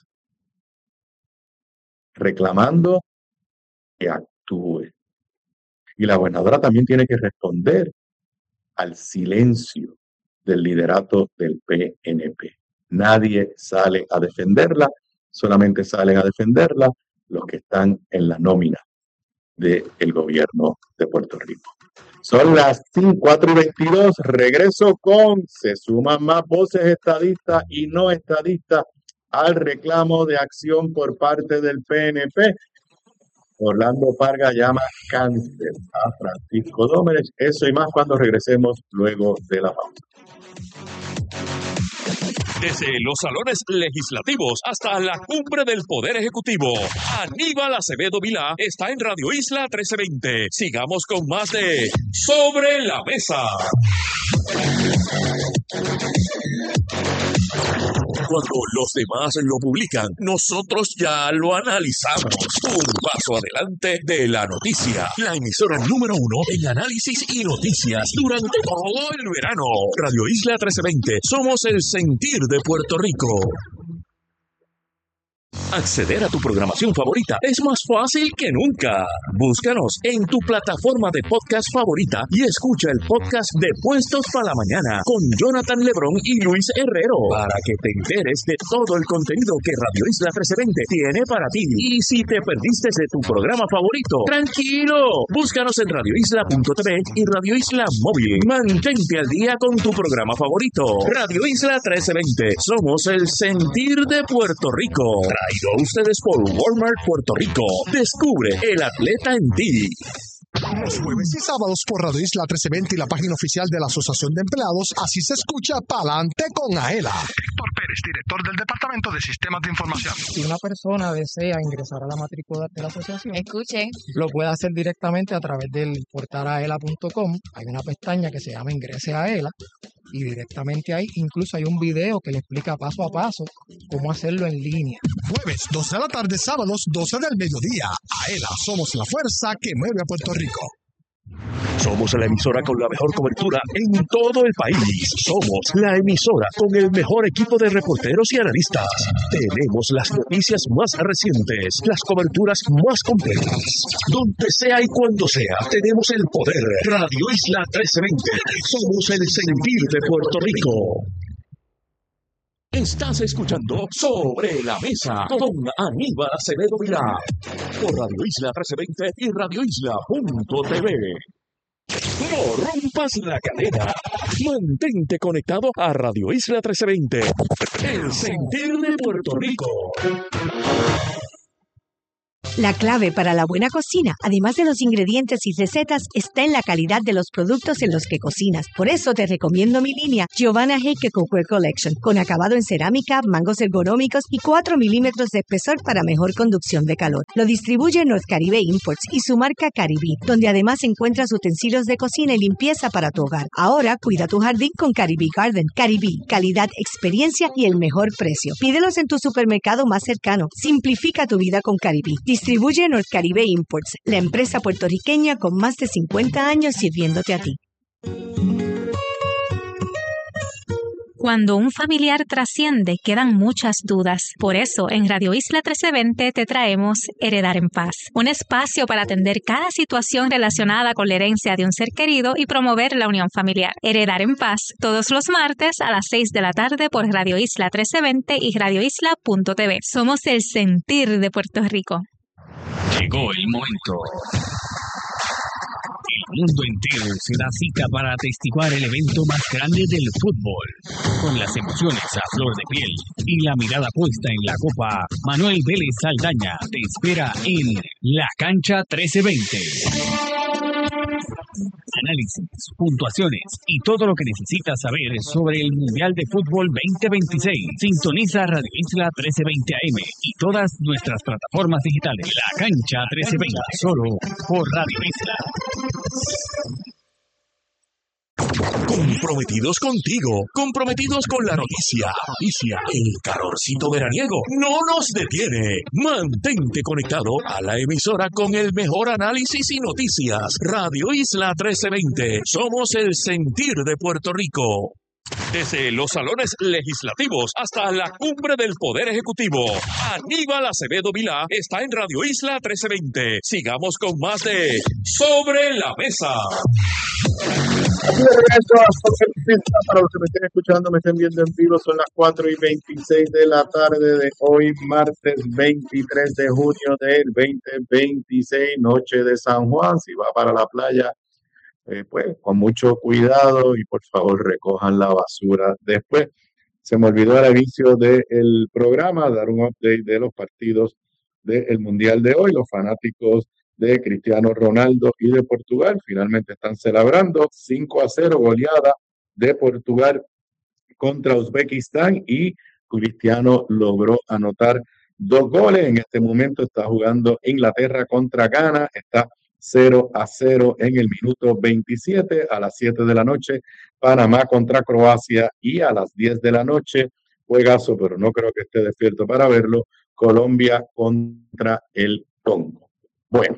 [SPEAKER 13] reclamando que actúe. Y la gobernadora también tiene que responder al silencio del liderato del P N P. Nadie sale a defenderla, solamente salen a defenderla los que están en la nómina del gobierno de Puerto Rico. Son las cuatro y veintidós, regreso con, se suman más voces estadistas y no estadistas al reclamo de acción por parte del P N P. Orlando Parga llama cáncer a Francisco Domenech. Eso y más cuando regresemos luego de la pausa.
[SPEAKER 5] Desde los salones legislativos hasta la cumbre del Poder Ejecutivo, Aníbal Acevedo Vilá está en Radio Isla trece veinte. Sigamos con más de Sobre la Mesa. Cuando los demás lo publican, nosotros ya lo analizamos. Un paso adelante de la noticia. La emisora número uno en análisis y noticias durante todo el verano. Radio Isla trece veinte. Somos el sentir de Puerto Rico. Acceder a tu programación favorita es más fácil que nunca. Búscanos en tu plataforma de podcast favorita y escucha el podcast de Puestos para la Mañana con Jonathan Lebrón y Luis Herrero para que te enteres de todo el contenido que Radio Isla trece veinte tiene para ti. Y si te perdiste de tu programa favorito, tranquilo, búscanos en radio isla punto t v y Radio Isla Móvil. Mantente al día con tu programa favorito. Radio Isla trece veinte. Somos el sentir de Puerto Rico. Traído a ustedes por Walmart Puerto Rico. Descubre el atleta en ti.
[SPEAKER 14] Los jueves y sábados por Radio Isla trece veinte y la página oficial de la Asociación de Empleados, así se escucha Pa'lante con Aela. Héctor Pérez, director del Departamento de Sistemas de Información.
[SPEAKER 15] Si una persona desea ingresar a la matrícula de la asociación,
[SPEAKER 9] escuchen,
[SPEAKER 15] lo puede hacer directamente a través del portal aela punto com. Hay una pestaña que se llama Ingrese a Aela y directamente ahí incluso hay un video que le explica paso a paso cómo hacerlo en línea.
[SPEAKER 14] Jueves, doce de la tarde, sábados, doce del mediodía. Aela, somos la fuerza que mueve a Puerto Rico.
[SPEAKER 5] Somos la emisora con la mejor cobertura en todo el país. Somos la emisora con el mejor equipo de reporteros y analistas. Tenemos las noticias más recientes, las coberturas más completas. Donde sea y cuando sea, tenemos el poder. Radio Isla trece veinte. Somos el sentir de Puerto Rico. Estás escuchando Sobre la Mesa con Aníbal Acevedo Vilá por Radio Isla trece veinte y radio isla punto t v. No rompas la cadena. Mantente conectado a Radio Isla trece veinte, el sentir de Puerto Rico.
[SPEAKER 16] La clave para la buena cocina, además de los ingredientes y recetas, está en la calidad de los productos en los que cocinas. Por eso te recomiendo mi línea Giovanna Heike Cookware Collection, con acabado en cerámica, mangos ergonómicos y cuatro milímetros de espesor para mejor conducción de calor. Lo distribuye North Caribe Imports y su marca Caribí, donde además encuentras utensilios de cocina y limpieza para tu hogar. Ahora cuida tu jardín con Caribí Garden. Caribí, calidad, experiencia y el mejor precio. Pídelos en tu supermercado más cercano. Simplifica tu vida con Caribí. Distribuye North Caribe Imports, la empresa puertorriqueña con más de cincuenta años sirviéndote a ti.
[SPEAKER 12] Cuando un familiar trasciende, quedan muchas dudas. Por eso, en Radio Isla trece veinte te traemos Heredar en Paz, un espacio para atender cada situación relacionada con la herencia de un ser querido y promover la unión familiar. Heredar en Paz, todos los martes a las seis de la tarde por Radio Isla trece veinte y radio isla punto t v. Somos el sentir de Puerto Rico.
[SPEAKER 17] Llegó el momento. El mundo entero se da cita para atestiguar el evento más grande del fútbol. Con las emociones a flor de piel y la mirada puesta en la copa, Manuel Vélez Saldaña te espera en La Cancha trece veinte. Análisis, puntuaciones y todo lo que necesitas saber sobre el Mundial de Fútbol veinte veintiséis. Sintoniza Radio Isla trece veinte A M y todas nuestras plataformas digitales. La Cancha trece veinte, solo por Radio Isla.
[SPEAKER 5] Comprometidos contigo, comprometidos con la noticia. Noticia, el calorcito veraniego no nos detiene. Mantente conectado a la emisora con el mejor análisis y noticias. Radio Isla trece veinte. Somos el sentir de Puerto Rico. Desde los salones legislativos hasta la cumbre del Poder Ejecutivo, Aníbal Acevedo Vilá está en Radio Isla trece veinte. Sigamos con más de Sobre la Mesa.
[SPEAKER 13] Aquí de regreso a Sobre la Mesa. Para los que me estén escuchando, me estén viendo en vivo, son las cuatro y veintiséis de la tarde de hoy, martes veintitrés de junio del veinte veintiséis, noche de San Juan. Si va para la playa, Eh, pues con mucho cuidado y por favor recojan la basura después. Se me olvidó al inicio del programa dar un update de los partidos del Mundial de hoy. Los fanáticos de Cristiano Ronaldo y de Portugal finalmente están celebrando cinco a cero goleada de Portugal contra Uzbekistán y Cristiano logró anotar dos goles. En este momento está jugando Inglaterra contra Ghana, está cero a cero en el minuto veintisiete. A las siete de la noche, Panamá contra Croacia, y a las diez de la noche, juegazo, pero no creo que esté despierto para verlo, Colombia contra el Congo. Bueno,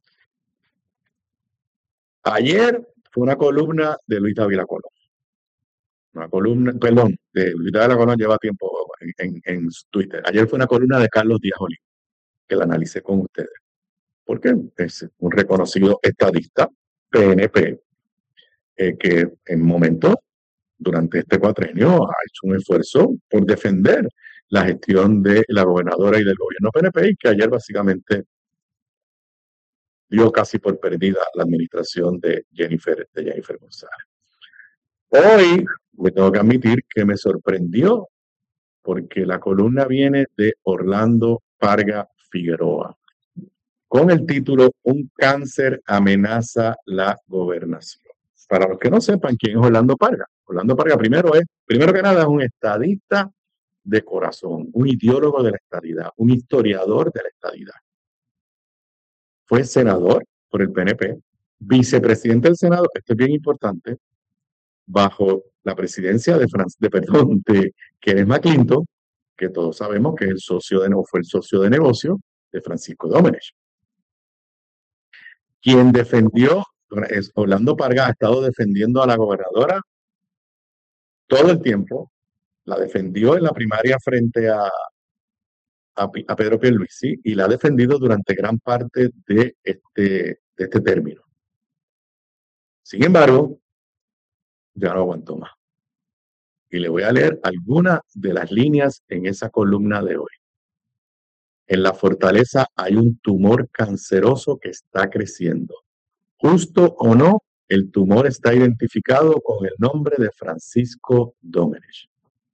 [SPEAKER 13] ayer fue una columna de Luis Dávila Colón. Una columna, perdón, de Luis Dávila Colón lleva tiempo en, en, en Twitter. Ayer fue una columna de Carlos Díaz Olín, que la analicé con ustedes. Porque es un reconocido estadista P N P eh, que en momentos durante este cuatrenio ha hecho un esfuerzo por defender la gestión de la gobernadora y del gobierno P N P, y que ayer básicamente dio casi por perdida la administración de Jennifer, de Jennifer González. Hoy me tengo que admitir que me sorprendió porque la columna viene de Orlando Parga Figueroa, con el título Un cáncer amenaza la gobernación. Para los que no sepan quién es Orlando Parga, Orlando Parga primero es, primero que nada, es un estadista de corazón, un ideólogo de la estadidad, un historiador de la estadidad. Fue senador por el P N P, vicepresidente del Senado, esto es bien importante, bajo la presidencia de, Franz, de, perdón, de Kenneth McClinton, que todos sabemos que es el socio de, fue el socio de negocio de Francisco Domenech, quien defendió es, Orlando Parga ha estado defendiendo a la gobernadora todo el tiempo. La defendió en la primaria frente a, a, a Pedro Pierluisi y la ha defendido durante gran parte de este, de este término. Sin embargo, ya no aguantó más. Y le voy a leer algunas de las líneas en esa columna de hoy. En la fortaleza hay un tumor canceroso que está creciendo. Justo o no, el tumor está identificado con el nombre de Francisco Domenech.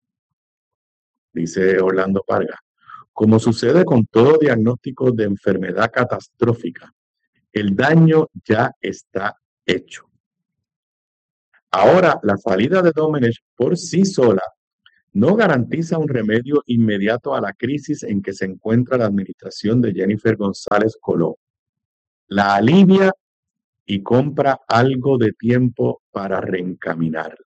[SPEAKER 13] Dice Orlando Parga, como sucede con todo diagnóstico de enfermedad catastrófica, el daño ya está hecho. Ahora, la salida de Domenech por sí sola no garantiza un remedio inmediato a la crisis en que se encuentra la administración de Jennifer González Colón. La alivia y compra algo de tiempo para reencaminarla.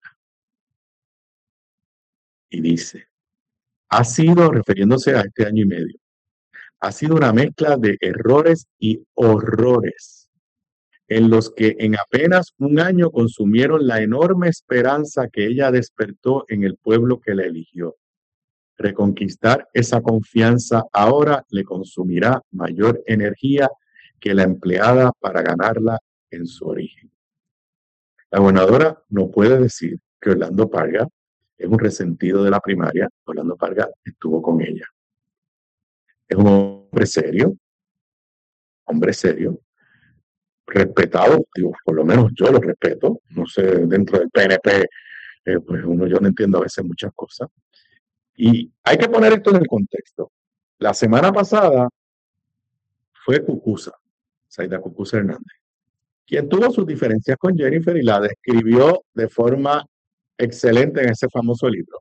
[SPEAKER 13] Y dice, ha sido, refiriéndose a este año y medio, ha sido una mezcla de errores y horrores en los que en apenas un año consumieron la enorme esperanza que ella despertó en el pueblo que la eligió. Reconquistar esa confianza ahora le consumirá mayor energía que la empleada para ganarla en su origen. La gobernadora no puede decir que Orlando Parga es un resentido de la primaria. Orlando Parga estuvo con ella. Es un hombre serio, hombre serio, respetado, digo, por lo menos yo lo respeto, no sé, dentro del P N P, eh, pues uno yo no entiendo a veces muchas cosas. Y hay que poner esto en el contexto. La semana pasada fue Cucuza, Zaida Cucuza Hernández, quien tuvo sus diferencias con Jennifer y la describió de forma excelente en ese famoso libro.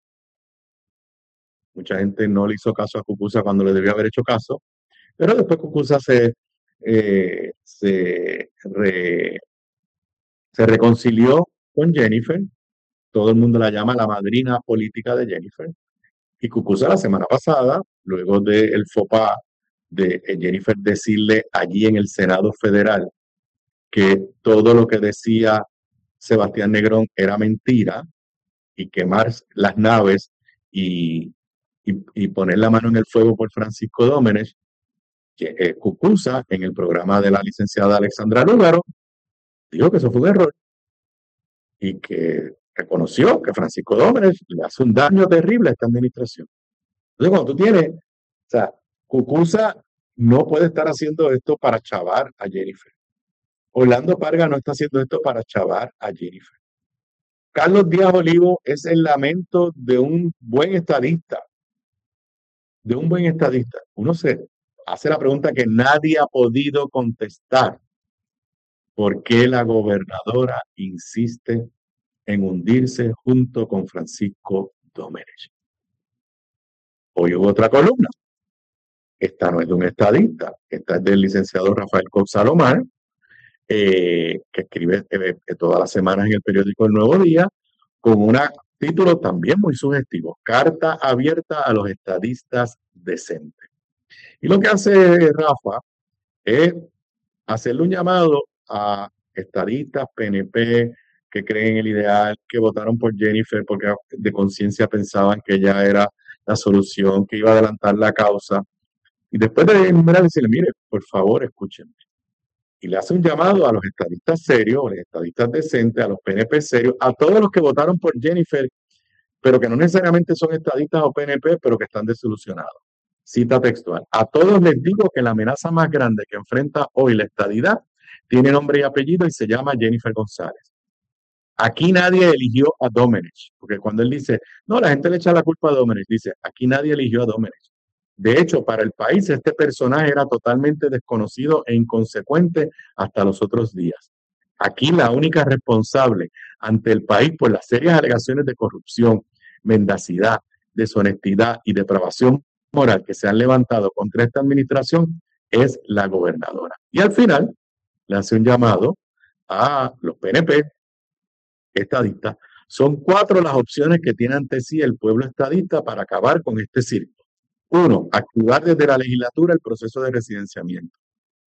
[SPEAKER 13] Mucha gente no le hizo caso a Cucuza cuando le debió haber hecho caso, pero después Cucuza se, eh, se, re, se reconcilió con Jennifer. Todo el mundo la llama la madrina política de Jennifer. Y Cucuza la semana pasada, luego del faux pas de Jennifer decirle allí en el Senado Federal que todo lo que decía Sebastián Negrón era mentira y quemar las naves y, y, y poner la mano en el fuego por Francisco Domenech, que eh, Cucuza, en el programa de la licenciada Alexandra Lúgaro, dijo que eso fue un error y que reconoció que Francisco Domenech le hace un daño terrible a esta administración. Entonces, cuando tú tienes, o sea, Cucuza no puede estar haciendo esto para chavar a Jennifer. Orlando Parga no está haciendo esto para chavar a Jennifer. Carlos Díaz Olivo es el lamento de un buen estadista, de un buen estadista. Uno se hace la pregunta que nadie ha podido contestar. ¿Por qué la gobernadora insiste en hundirse junto con Francisco Domenech? Hoy hubo otra columna. Esta no es de un estadista, esta es del licenciado Rafael Cox Salomar, eh, que escribe eh, todas las semanas en el periódico El Nuevo Día, con un título también muy sugestivo, Carta abierta a los estadistas decentes. Y lo que hace Rafa es hacerle un llamado a estadistas, P N P, que creen en el ideal, que votaron por Jennifer porque de conciencia pensaban que ella era la solución, que iba a adelantar la causa. Y después de enumerar, decirle, mire, por favor, escúchenme. Y le hace un llamado a los estadistas serios, a los estadistas decentes, a los P N P serios, a todos los que votaron por Jennifer, pero que no necesariamente son estadistas o P N P, pero que están desilusionados. Cita textual. A todos les digo que la amenaza más grande que enfrenta hoy la estadidad tiene nombre y apellido y se llama Jennifer González. Aquí nadie eligió a Domenech, porque cuando él dice, no, la gente le echa la culpa a Domenech, dice, aquí nadie eligió a Domenech. De hecho, para el país este personaje era totalmente desconocido e inconsecuente hasta los otros días. Aquí la única responsable ante el país por las serias alegaciones de corrupción, mendacidad, deshonestidad y depravación moral que se han levantado contra esta administración es la gobernadora. Y al final le hace un llamado a los P N P estadistas. Son cuatro las opciones que tiene ante sí el pueblo estadista para acabar con este circo. Uno, activar desde la legislatura el proceso de residenciamiento.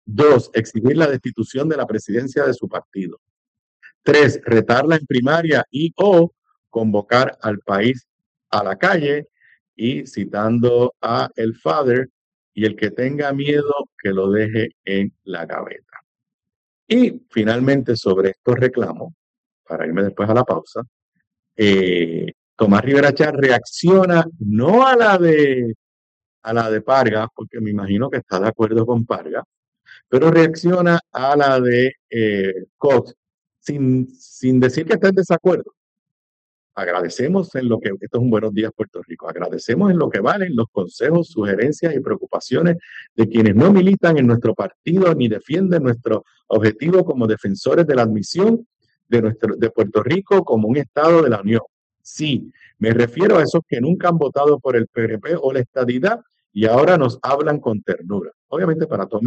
[SPEAKER 13] Dos, exigir la destitución de la presidencia de su partido. Tres, retarla en primaria y o convocar al país a la calle. Y citando a el Father, y el que tenga miedo que lo deje en la gaveta. Y finalmente sobre estos reclamos, para irme después a la pausa, eh, Tomás Rivera Chat reacciona no a la de a la de Parga, porque me imagino que está de acuerdo con Parga, pero reacciona a la de eh, Cox, sin, sin decir que está en desacuerdo. Agradecemos en lo que, esto es un Buenos Días Puerto Rico, agradecemos en lo que valen los consejos, sugerencias y preocupaciones de quienes no militan en nuestro partido ni defienden nuestro objetivo como defensores de la admisión de, nuestro, de Puerto Rico como un Estado de la Unión. Sí, me refiero a esos que nunca han votado por el P R P o la estadidad y ahora nos hablan con ternura. Obviamente para Tommy